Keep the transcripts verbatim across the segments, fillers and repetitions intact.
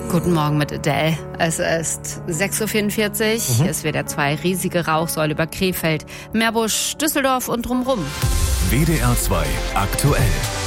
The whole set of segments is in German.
Guten Morgen mit Adele. Es ist sechs Uhr vierundvierzig. Mhm. Es W D R zwei riesige Rauchsäule über Krefeld, Meerbusch, Düsseldorf und drumherum. W D R zwei aktuell.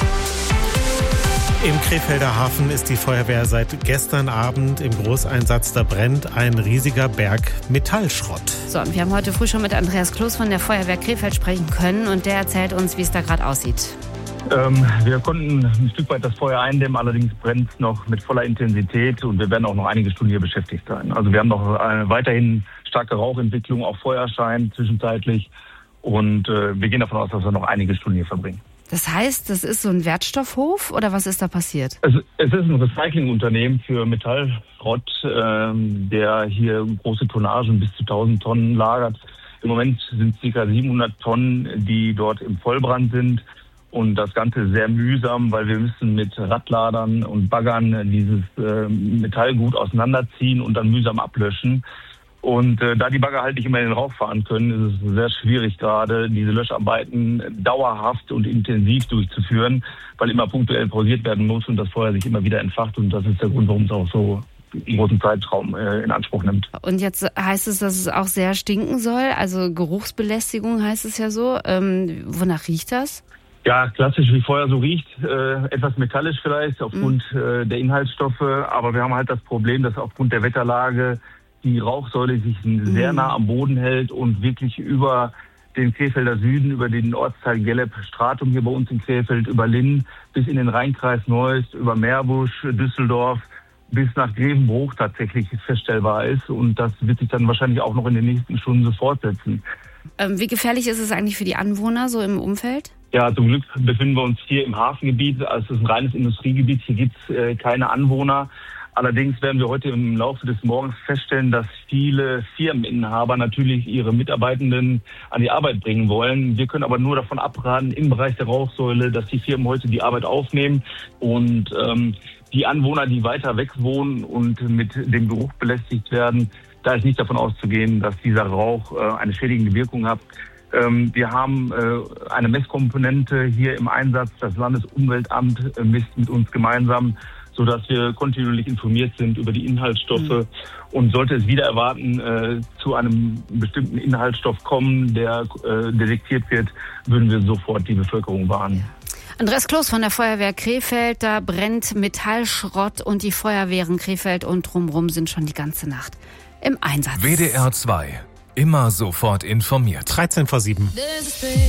Im Krefelder Hafen ist die Feuerwehr seit gestern Abend im Großeinsatz. Da brennt ein riesiger Berg Metallschrott. So, und wir haben heute früh schon mit Andreas Kloß von der Feuerwehr Krefeld sprechen können und der erzählt uns, wie es da gerade aussieht. Ähm, wir konnten ein Stück weit das Feuer eindämmen, allerdings brennt es noch mit voller Intensität und wir werden auch noch einige Stunden hier beschäftigt sein. Also wir haben noch eine weiterhin starke Rauchentwicklung, auch Feuerschein zwischenzeitlich und äh, wir gehen davon aus, dass wir noch einige Stunden hier verbringen. Das heißt, das ist so ein Wertstoffhof oder was ist da passiert? Es, es ist ein Recyclingunternehmen für Metallschrott, ähm, der hier große Tonnagen bis zu tausend Tonnen lagert. Im Moment sind es ca. siebenhundert Tonnen, die dort im Vollbrand sind. Und das Ganze sehr mühsam, weil wir müssen mit Radladern und Baggern dieses äh, Metallgut auseinanderziehen und dann mühsam ablöschen. Und äh, da die Bagger halt nicht immer in den Rauch fahren können, ist es sehr schwierig gerade, diese Löscharbeiten dauerhaft und intensiv durchzuführen, weil immer punktuell pausiert werden muss und das Feuer sich immer wieder entfacht. Und das ist der Grund, warum es auch so einen großen Zeitraum äh, in Anspruch nimmt. Und jetzt heißt es, dass es auch sehr stinken soll, also Geruchsbelästigung heißt es ja so. Ähm, wonach riecht das? Ja, klassisch wie Feuer so riecht, äh, etwas metallisch vielleicht aufgrund mhm. äh, der Inhaltsstoffe, aber wir haben halt das Problem, dass aufgrund der Wetterlage die Rauchsäule sich sehr nah am Boden hält und wirklich über den Krefelder Süden, über den Ortsteil Gelleb-Stratum hier bei uns in Krefeld, über Linn bis in den Rheinkreis Neuss, über Meerbusch, Düsseldorf bis nach Grevenbruch tatsächlich feststellbar ist und das wird sich dann wahrscheinlich auch noch in den nächsten Stunden so fortsetzen. Ähm, wie gefährlich ist es eigentlich für die Anwohner so im Umfeld? Ja, zum Glück befinden wir uns hier im Hafengebiet. Also es ist ein reines Industriegebiet. Hier gibt es äh, keine Anwohner. Allerdings werden wir heute im Laufe des Morgens feststellen, dass viele Firmeninhaber natürlich ihre Mitarbeitenden an die Arbeit bringen wollen. Wir können aber nur davon abraten, im Bereich der Rauchsäule, dass die Firmen heute die Arbeit aufnehmen. Und ähm, die Anwohner, die weiter weg wohnen und mit dem Geruch belästigt werden, da ist nicht davon auszugehen, dass dieser Rauch äh, eine schädigende Wirkung hat. Ähm, wir haben äh, eine Messkomponente hier im Einsatz. Das Landesumweltamt äh, misst mit uns gemeinsam, sodass wir kontinuierlich informiert sind über die Inhaltsstoffe. Mhm. Und sollte es wieder erwarten, äh, zu einem bestimmten Inhaltsstoff kommen, der äh, detektiert wird, würden wir sofort die Bevölkerung warnen. Ja. Andreas Kloß von der Feuerwehr Krefeld, da brennt Metallschrott und die Feuerwehren Krefeld und drumherum sind schon die ganze Nacht im Einsatz. W D R zwei. Immer sofort informiert. dreizehn vor sieben.